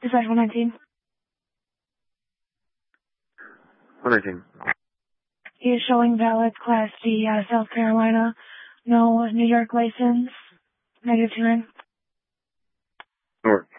Dispatch 119. 119. He is showing valid Class D, South Carolina. No New York license. -29. North.